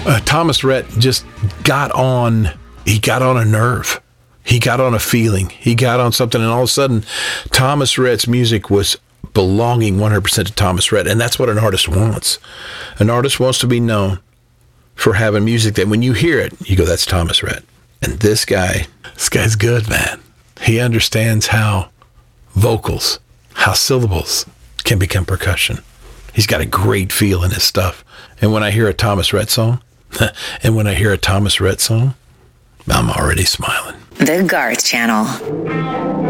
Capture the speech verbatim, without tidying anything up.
Uh, Thomas Rhett just got on, he got on a nerve. He got on a feeling. He got on something, and all of a sudden, Thomas Rhett's music was belonging one hundred percent to Thomas Rhett, and that's what an artist wants. An artist wants to be known for having music that when you hear it, you go, that's Thomas Rhett. And this guy, this guy's good, man. He understands how vocals, how syllables can become percussion. He's got a great feel in his stuff. And when I hear a Thomas Rhett song, and when I hear a Thomas Rhett song, I'm already smiling. The Garth Channel.